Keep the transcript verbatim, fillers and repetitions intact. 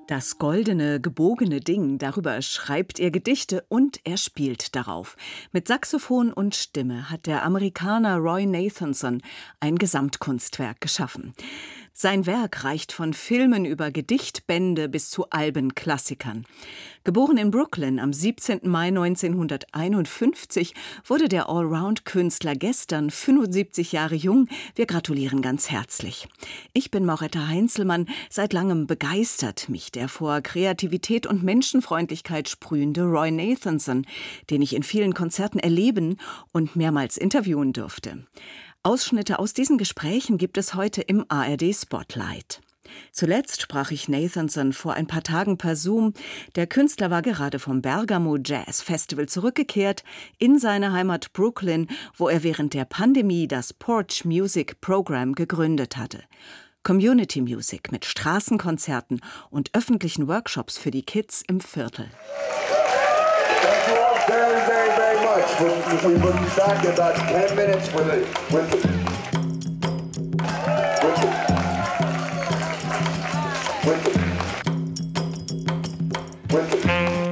Das goldene, gebogene Ding, darüber schreibt er Gedichte und er spielt darauf. Mit Saxophon und Stimme hat der Amerikaner Roy Nathanson ein Gesamtkunstwerk geschaffen. Sein Werk reicht von Filmen über Gedichtbände bis zu Albenklassikern. Geboren in Brooklyn am siebzehnten Mai neunzehnhunderteinundfünfzig wurde der Allround-Künstler gestern fünfundsiebzig Jahre jung. Wir gratulieren ganz herzlich. Ich bin Mauretta Heinzelmann, seit langem begeistert mich der vor Kreativität und Menschenfreundlichkeit sprühende Roy Nathanson, den ich in vielen Konzerten erleben und mehrmals interviewen durfte. Ausschnitte aus diesen Gesprächen gibt es heute im A R D Spotlight. Zuletzt sprach ich Nathanson vor ein paar Tagen per Zoom. Der Künstler war gerade vom Bergamo Jazz Festival zurückgekehrt in seine Heimat Brooklyn, wo er während der Pandemie das Porch Music Program gegründet hatte. Community Music mit Straßenkonzerten und öffentlichen Workshops für die Kids im Viertel. Thank you all very, very, very much. We, we will be back in about ten minutes with the, with the, with the, with the, with the